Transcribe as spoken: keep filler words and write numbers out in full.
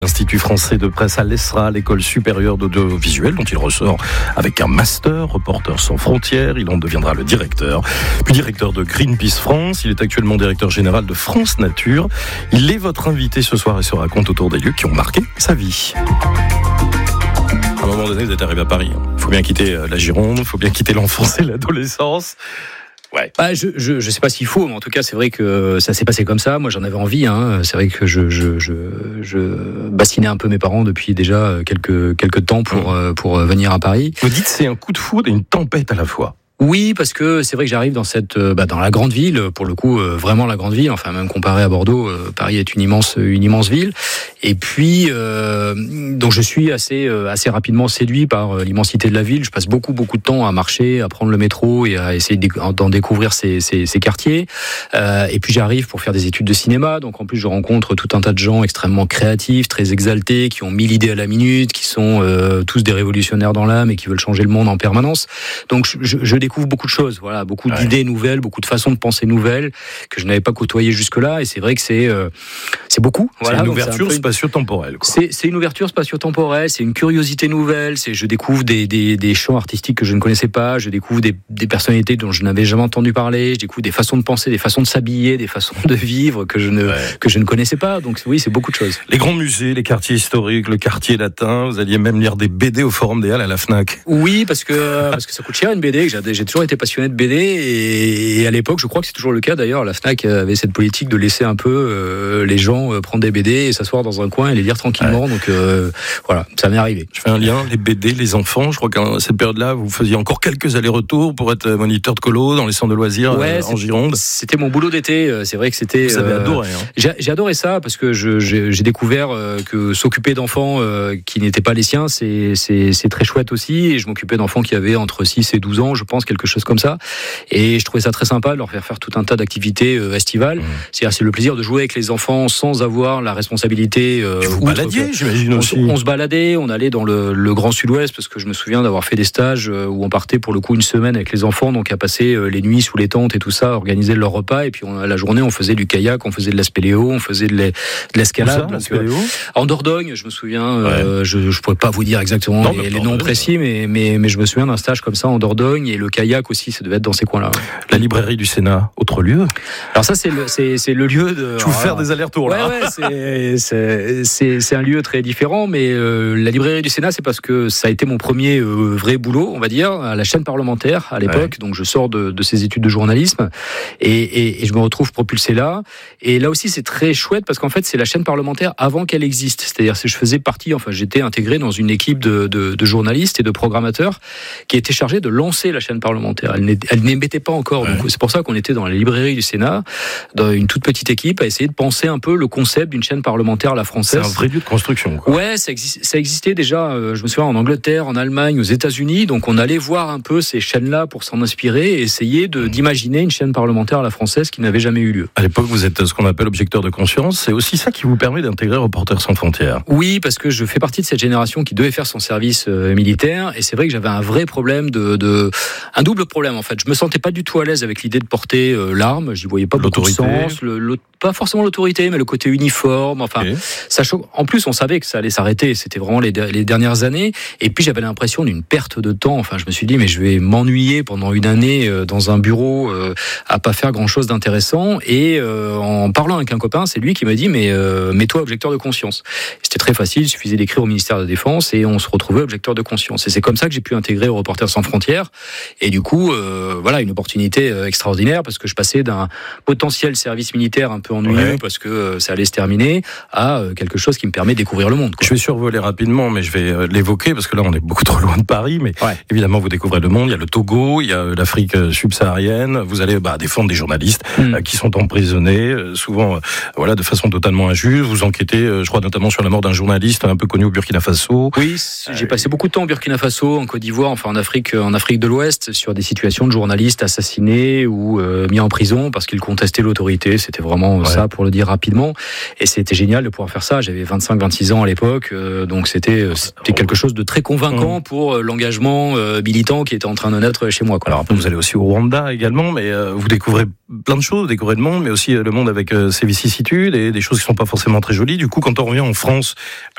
L'Institut français de presse à l'E S R A, l'école supérieure d'audiovisuel, dont il ressort avec un master, Reporters sans frontières. Il en deviendra le directeur, puis directeur de Greenpeace France. Il est actuellement directeur général de France Nature. Il est votre invité ce soir et se raconte autour des lieux qui ont marqué sa vie. À un moment donné, vous êtes arrivé à Paris. Il faut bien quitter la Gironde, il faut bien quitter l'enfance et l'adolescence. Ouais. Bah, je, je, je sais pas s'il faut, mais en tout cas, c'est vrai que ça s'est passé comme ça. Moi, j'en avais envie, hein. C'est vrai que je, je, je, je bassinais un peu mes parents depuis déjà quelques, quelques temps pour, mmh. pour venir à Paris. Vous dites c'est un coup de foudre et une tempête à la fois. Oui, parce que c'est vrai que j'arrive dans cette, bah, dans la grande ville, pour le coup, euh, vraiment la grande ville. Enfin, même comparé à Bordeaux, euh, Paris est une immense, une immense ville. Et puis, euh, donc, je suis assez, euh, assez rapidement séduit par euh, l'immensité de la ville. Je passe beaucoup, beaucoup de temps à marcher, à prendre le métro et à essayer d'en découvrir ces, ces, ces quartiers. Euh, et puis, j'arrive pour faire des études de cinéma. Donc, en plus, je rencontre tout un tas de gens extrêmement créatifs, très exaltés, qui ont mille idées à la minute, qui sont euh, tous des révolutionnaires dans l'âme et qui veulent changer le monde en permanence. Donc, je, je, je découvre beaucoup de choses, voilà, beaucoup ouais. d'idées nouvelles, beaucoup de façons de penser nouvelles que je n'avais pas côtoyées jusque-là, et c'est vrai que c'est euh, c'est beaucoup. Voilà, c'est une ouverture un un spatio-temporelle. Quoi. C'est, c'est une ouverture spatio-temporelle, c'est une curiosité nouvelle. C'est je découvre des, des, des champs artistiques que je ne connaissais pas, je découvre des, des personnalités dont je n'avais jamais entendu parler, je découvre des façons de penser, des façons de s'habiller, des façons de vivre que je ne ouais. que je ne connaissais pas. Donc oui, c'est beaucoup de choses. Les grands musées, les quartiers historiques, le quartier latin. Vous alliez même lire des B D au Forum des Halles à la Fnac. Oui, parce que parce que ça coûte cher une B D. J'ai, j'ai toujours été passionné de B D et, et à l'époque, je crois que c'est toujours le cas d'ailleurs, la Fnac avait cette politique de laisser un peu euh, les gens euh, prendre des B D et s'asseoir dans un coin et les lire tranquillement. Ouais. Donc euh, voilà, ça m'est arrivé. Je fais un lien, les B D, les enfants, je crois qu'à cette période-là, vous faisiez encore quelques allers-retours pour être moniteur de colo dans les centres de loisirs ouais, euh, en Gironde. C'était mon boulot d'été, c'est vrai que c'était... Vous avez euh, adoré. Hein. J'ai, j'ai adoré ça parce que je, j'ai, j'ai découvert euh, que s'occuper d'enfants euh, qui n'étaient pas les siens, c'est, c'est, c'est très chouette aussi. Et je m'occupais d'enfants qui avaient entre six et douze ans, je pense, quelque chose comme ça. Et je trouvais ça très sympa de leur faire faire tout un tas d'activités euh, estivales. Mmh. C'est-à-dire, c'est le plaisir de jouer avec les enfants sans avoir la responsabilité. Euh, vous baladiez, que, j'imagine on, aussi. On se baladait, on allait dans le, le Grand Sud-Ouest parce que je me souviens d'avoir fait des stages euh, où on partait pour le coup une semaine avec les enfants, donc à passer euh, les nuits sous les tentes et tout ça, organiser leur repas. Et puis on, la journée, on faisait du kayak, on faisait de la spéléo, on faisait de, la, de l'escalade. Ça, donc, euh, en Dordogne, je me souviens. Euh, ouais. Je ne pourrais pas vous dire exactement non, les, les noms précis, mais, mais, mais je me souviens d'un stage comme ça en Dordogne et le kayak aussi, ça devait être dans ces coins-là. La librairie du Sénat, autre lieu. Alors ça, c'est le, c'est, c'est le lieu de... Tu veux faire des allers-retours là. Ouais, ouais, c'est, c'est, c'est, c'est un lieu très différent, mais euh, la librairie du Sénat, c'est parce que ça a été mon premier euh, vrai boulot, on va dire, à la chaîne parlementaire à l'époque. Ouais. Donc je sors de, de ces études de journalisme et, et, et je me retrouve propulsé là. Et là aussi, c'est très chouette parce qu'en fait, c'est la chaîne parlementaire avant qu'elle existe. C'est-à-dire que je faisais partie, enfin, j'étais intégré dans une équipe de, de, de journalistes et de programmateurs qui était chargée de lancer la chaîne parlementaire. Elle, elle n'émettait pas encore. Ouais. Donc c'est pour ça qu'on était dans la librairie du Sénat, dans une toute petite équipe, à essayer de penser un peu le concept d'une chaîne parlementaire à la française. C'est un vrai lieu de construction, quoi. Ouais, ça, exi- ça existait déjà, euh, je me souviens, en Angleterre, en Allemagne, aux États-Unis. Donc on allait voir un peu ces chaînes-là pour s'en inspirer et essayer de, d'imaginer une chaîne parlementaire à la française qui n'avait jamais eu lieu. À l'époque, vous êtes ce qu'on appelle objecteur de conscience. C'est aussi ça qui vous permet d'intégrer Reporters sans frontières. Oui, parce que je fais partie de cette génération qui devait faire son service euh, militaire. Et c'est vrai que j'avais un vrai problème de, de... un double problème, en fait. Je me sentais pas du tout à l'aise avec l'idée de porter euh, l'arme. J'y voyais pas beaucoup de sens. Le, le, pas forcément l'autorité, mais le côté uniforme. Enfin, okay. Ça choque. En plus, on savait que ça allait s'arrêter. C'était vraiment les, les dernières années. Et puis, j'avais l'impression d'une perte de temps. Enfin, je me suis dit, mais je vais m'ennuyer pendant une année euh, dans un bureau euh, à pas faire grand-chose d'intéressant. Et euh, en parlant avec un copain, c'est lui qui m'a dit, mais euh, mets-toi objecteur de conscience. C'était très facile. Il suffisait d'écrire au ministère de la Défense et on se retrouvait objecteur de conscience. Et c'est comme ça que j'ai pu intégrer Reporters sans frontières. Et du coup, euh, voilà, une opportunité euh, extraordinaire parce que je passais d'un potentiel service militaire un peu ennuyeux ouais. parce que euh, ça allait se terminer à euh, quelque chose qui me permet de découvrir le monde, quoi. Je vais survoler rapidement, mais je vais euh, l'évoquer parce que là, on est beaucoup trop loin de Paris. Mais ouais. évidemment, vous découvrez le monde. Il y a le Togo, il y a l'Afrique subsaharienne. Vous allez bah, défendre des journalistes mmh. euh, qui sont emprisonnés, euh, souvent, euh, voilà, de façon totalement injuste. Vous enquêtez, euh, je crois notamment sur la mort d'un journaliste un peu connu au Burkina Faso. Oui, j'ai passé beaucoup de temps au Burkina Faso, en Côte d'Ivoire, enfin en Afrique, en Afrique de l'Ouest, sur des situations de journalistes assassinés ou euh, mis en prison parce qu'ils contestaient l'autorité. C'était vraiment ouais. ça pour le dire rapidement. Et c'était génial de pouvoir faire ça. J'avais vingt-cinq vingt-six ans à l'époque, euh, donc c'était, c'était quelque chose de très convaincant mmh. pour l'engagement euh, militant qui était en train de naître chez moi, quoi. Alors après, vous allez aussi au Rwanda également, mais euh, vous découvrez plein de choses, vous découvrez le monde, mais aussi euh, le monde avec euh, ses vicissitudes et des choses qui sont pas forcément très jolies. Du coup, quand on revient en France,